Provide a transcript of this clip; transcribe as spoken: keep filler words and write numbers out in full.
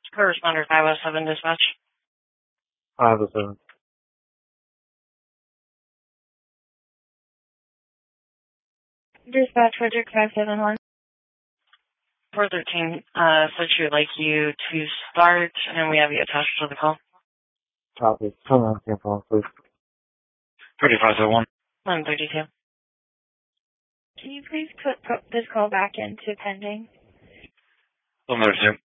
Corresponder five oh seven dispatch. five oh seven. Dispatch, Frederick five seven one. four thirteen, uh, said she would like you to start, and we have you attached to the call. Copy. Come on, can phone, please. thirty-five oh one. one thirty-two. Can you please put, put this call back into pending? one thirty-two.